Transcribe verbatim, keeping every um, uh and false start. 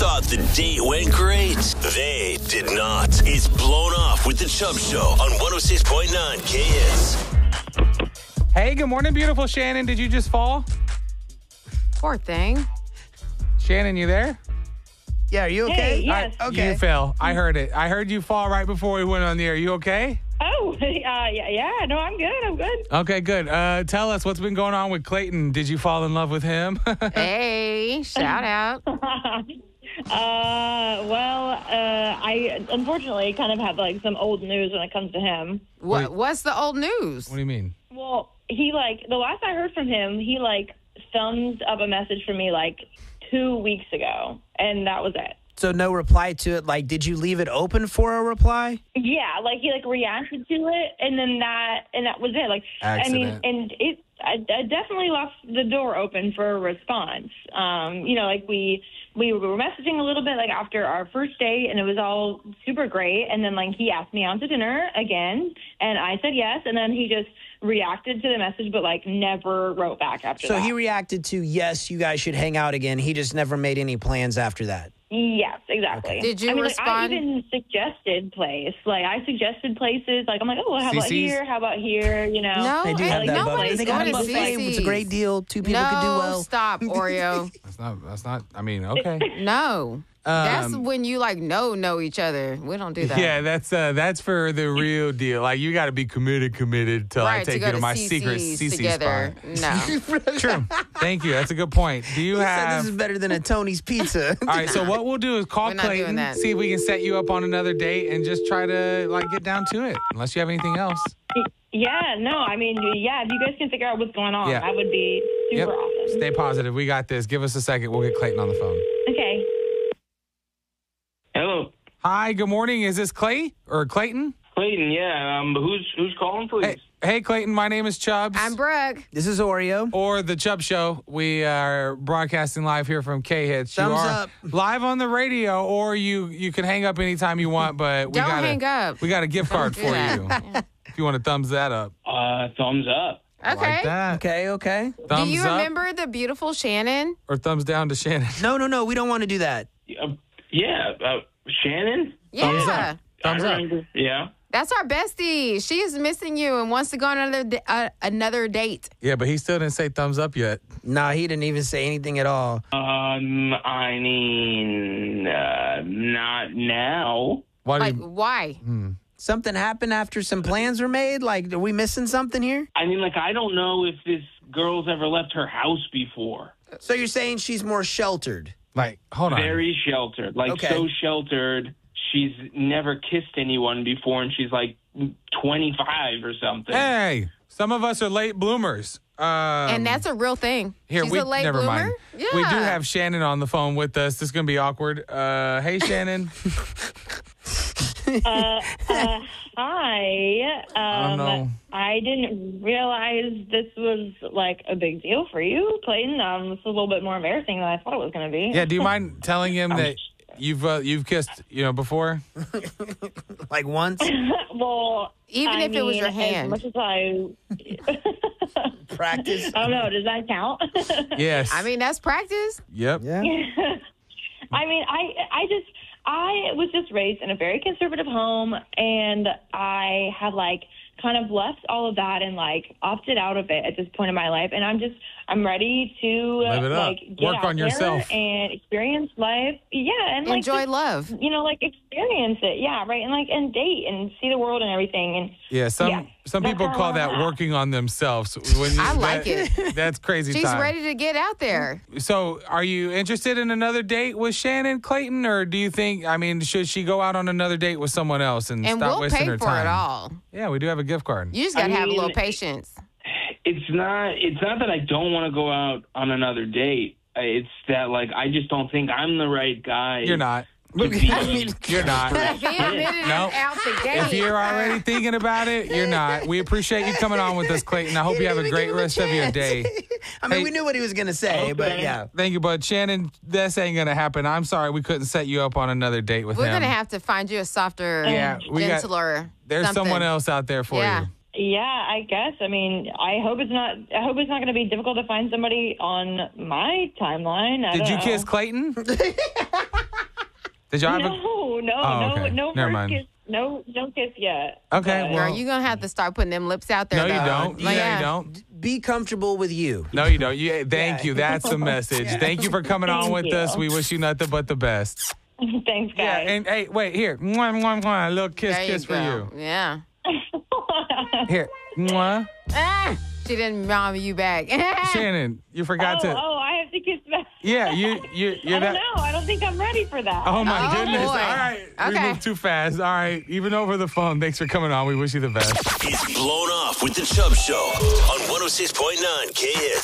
thought the date went great. They did not. It's Blown Off with the Chubb Show on one oh six point nine K S. Hey, good morning, beautiful Shannon. Did you just fall? Poor thing. Shannon, you there? Yeah, are you okay? Hey, yes. I- okay. You fell. I heard it. I heard you fall right before we went on the air. You okay? Oh, uh, yeah, yeah. No, I'm good. I'm good. Okay, good. Uh, tell us what's been going on with Clayton. Did you fall in love with him? Hey, shout out. uh, well, uh, I unfortunately kind of have like some old news when it comes to him. What, what's the old news? What do you mean? Well, he like the last I heard from him, he like thumbs up a message from me like two weeks ago, and that was it. So no reply to it. Like, did you leave it open for a reply? Yeah, like he like reacted to it, and then that and that was it. Like, Accident. I mean, and it I, I definitely left the door open for a response. Um, you know, like we we were messaging a little bit like after our first date, and it was all super great. And then like he asked me out to dinner again, and I said yes, and then he just reacted to the message, but like never wrote back after So that. he reacted to, yes, you guys should hang out again. He just never made any plans after that. Yes, exactly. Okay. Did you I mean, respond? Like, I even suggested place. Like I suggested places. Like I'm like, oh, well, how about C C's? here? How about here? You know. No, They do hey, have that nobody's buffet. They going got a to buffet. C C's. It's a great deal. Two people no, could do well. stop, Oreo. That's not, that's not, I mean, okay. No. That's Um, when you like know know each other. We don't do that. Yeah, that's uh, that's for the real deal. Like, you got to be committed, committed till I right, take to go you to to my C C's secret C C together. spot. No. True. Thank you. That's a good point. Do you He said have... this is better than a Tony's Pizza. All right, so what we'll do is call We're not doing Clayton, that. see if we can set you up on another date and just try to, like, get down to it, unless you have anything else. Yeah. No. I mean, yeah. If you guys can figure out what's going on, Yeah. that would be super Yep. awesome. Stay positive. We got this. Give us a second. We'll get Clayton on the phone. Okay. Hello, Hi, good morning. Is this Clay or Clayton? Clayton. Yeah, um, who's who's calling, please? Hey, hey, Clayton. My name is Chubbs. I'm Brooke. This is Oreo. or the Chubb Show. We are broadcasting live here from K-Hits. You Thumbs are up. live on the radio, or you you can hang up anytime you want, but we Don't got hang up. we got a gift card do for that. you. If you want to thumbs that up. Uh, thumbs up. I Okay. Like that. Okay, okay. Thumbs Do you up remember the beautiful Shannon? or thumbs down to Shannon? No, no, no. We don't want to do that. Uh, yeah, uh, Shannon. Thumbs Yeah. up. Thumbs I up. remember. Yeah. That's our bestie. She is missing you and wants to go on another d- uh, another date. Yeah, but he still didn't say thumbs up yet. Nah, he didn't even say anything at all. Um, I mean, uh, not now. Why do Like, you, why? Something happened after some plans were made? Like, are we missing something here? I mean, like, I don't know if this girl's ever left her house before. So you're saying she's more sheltered? like, hold on. Very sheltered, like Okay. so sheltered. She's never kissed anyone before, and she's like twenty-five or something. Hey, some of us are late bloomers. Um, And that's a real thing. Here, She's we a late never bloomer. mind. Yeah. We do have Shannon on the phone with us. This is going to be awkward. Uh, hey, Shannon. Uh, uh, hi. Um, know. I didn't realize this was like a big deal for you, Clayton. Um, it's a little bit more embarrassing than I thought it was going to be. Yeah, do you mind telling him that you've uh, you've kissed, you know, before? Like once? Well, Even I if it was mean, your hand. As much as I, Practice? I don't know. Does that count? Yes. I mean, that's practice. yep. Yeah. I mean, I, I just, I was just raised in a very conservative home, and I have like kind of left all of that and like opted out of it at this point in my life, and I'm just, I'm ready to Live it up. like get Work out on there yourself. and experience life. Yeah, and like Enjoy just, love. you know, like experience it. Yeah, right, and like and date and see the world and everything. And Yeah, some Yeah, some that's people how call I'm that at. working on themselves. When you, I like that- That's crazy She's time. ready to get out there. So, are you interested in another date with Shannon Clayton, or do you think? I mean, should she go out on another date with someone else and, And stop we'll wasting pay her for time? it all. Yeah, we do have a gift card. You just got to I have a little mean, patience. It's not. It's not that I don't want to go out on another date. It's that like I just don't think I'm the right guy. You're not. to be- I mean, You're not. He admitted No. it out the gate. If you're already thinking about it, you're not. We appreciate you coming on with us, Clayton. I hope you have a Didn't great even give him a rest of your chance. day. I mean, Hey. we knew what he was going to say, but Okay. yeah. Thank you, bud. Shannon, this ain't going to happen. I'm sorry we couldn't set you up on another date with We're him. going to have to find you a softer, Yeah, we got- gentler. There's something. someone else out there for Yeah. you. yeah, I guess. I mean, I hope it's not. I hope it's not going to be difficult to find somebody on my timeline. I Did don't you know. kiss Clayton? Did y'all have a... No, no, Oh, no, okay. no Never first mind. kiss. No, no kiss yet. Okay, But- well- Girl, you're going to have to start putting them lips out there, No, you though. don't. Like, no, yeah. you don't. Be comfortable with you. No, you don't. You, thank Yeah. you. That's the message. Thank you for coming on Thank with you. us. We wish you nothing but the best. Thanks, Yeah, guys. and hey, wait, here. Mwah, mwah, mwah. A little kiss, There kiss you for go. you. Yeah. Here. Mwah. Ah, she didn't mom you back. Shannon, you oh, forgot to. oh, I have to kiss back. Yeah, you, you, you're I don't that. know. I don't think I'm ready for that. Oh my Oh, goodness. boy. All right. We Okay. moved too fast. All right. Even over the phone. Thanks for coming on. We wish you the best. It's Blown Off with the Chubb Show on one oh six point nine K S.